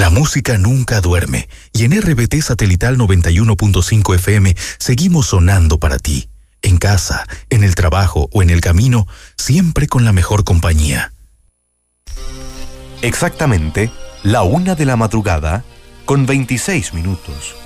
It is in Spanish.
La música nunca duerme y en RBT Satelital 91.5 FM seguimos sonando para ti. En casa, en el trabajo o en el camino, siempre con la mejor compañía. Exactamente, 1:00 de la madrugada, con 26 minutos.